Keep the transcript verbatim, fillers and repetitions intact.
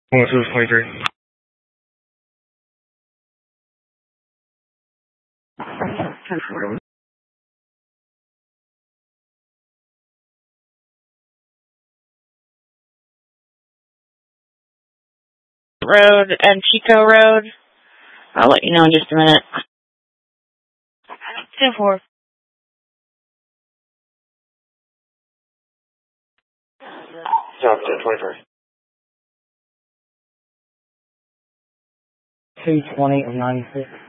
Oh, this is twenty-three. Road and Chico Road. I'll let you know in just a minute. Two four. Stop at twenty-three. two twenty of ninety-six.